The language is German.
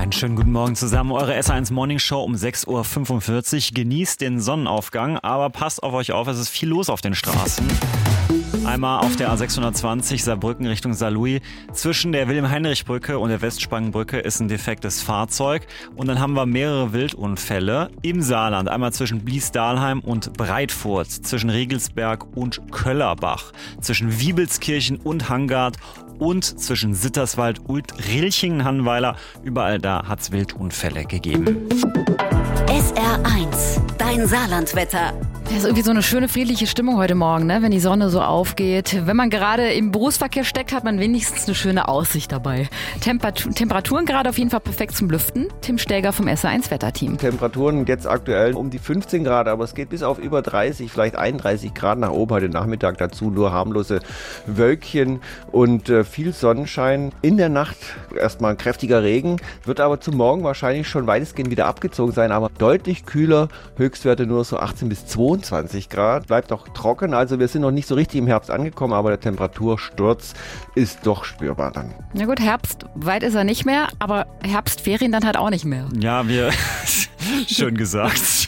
Einen schönen guten Morgen zusammen. Eure S1 Morning Show um 6.45 Uhr. Genießt den Sonnenaufgang, aber passt auf euch auf, es ist viel los auf den Straßen. Einmal auf der A620 Saarbrücken Richtung Saarlouis. Zwischen der Wilhelm-Heinrich-Brücke und der Westspangenbrücke ist ein defektes Fahrzeug. Und dann haben wir mehrere Wildunfälle im Saarland. Einmal zwischen Blies-Dahlheim und Breitfurt, zwischen Regelsberg und Köllerbach, zwischen Wiebelskirchen und Hangard und zwischen Sitterswald und Rilchingen-Hannweiler. Überall da hat es Wildunfälle gegeben. SR1, dein Saarlandwetter. Das ist irgendwie so eine schöne friedliche Stimmung heute Morgen, ne? Wenn die Sonne so aufgeht. Wenn man gerade im Berufsverkehr steckt, hat man wenigstens eine schöne Aussicht dabei. Temperaturen gerade auf jeden Fall perfekt zum Lüften. Tim Stäger vom SR1 Wetterteam. Temperaturen jetzt aktuell um die 15 Grad, aber es geht bis auf über 30, vielleicht 31 Grad nach oben heute Nachmittag. Dazu nur harmlose Wölkchen und viel Sonnenschein. In der Nacht erstmal ein kräftiger Regen, wird aber zum Morgen wahrscheinlich schon weitestgehend wieder abgezogen sein, aber deutlich kühler. Höchstwerte nur so 18 bis 22 Grad. Bleibt auch trocken, also wir sind noch nicht so richtig im Herbst angekommen, aber der Temperatursturz ist doch spürbar dann. Na gut, Herbst, weit ist er nicht mehr, aber Herbstferien dann halt auch nicht mehr. Ja, schön gesagt.